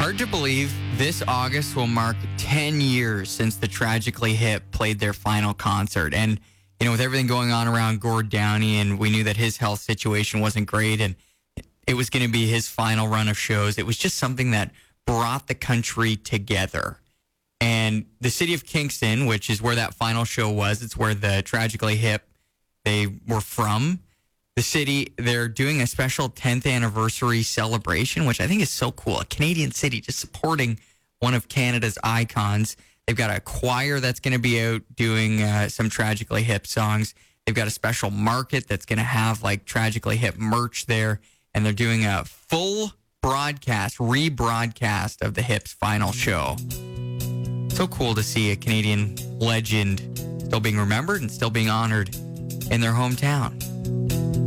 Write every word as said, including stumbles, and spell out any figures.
Hard to believe this August will mark ten years since the Tragically Hip played their final concert. And, you know, with everything going on around Gord Downie, and we knew that his health situation wasn't great and it was going to be his final run of shows, it was just something that brought the country together. And the city of Kingston, which is where that final show was, it's where the Tragically Hip, they were from. The city, they're doing a special tenth anniversary celebration, which I think is so cool. A Canadian city just supporting one of Canada's icons. They've got a choir that's going to be out doing uh, some Tragically Hip songs. They've got a special market that's going to have like Tragically Hip merch there. And they're doing a full broadcast, rebroadcast of the Hip's final show. So cool to see a Canadian legend still being remembered and still being honored in their hometown.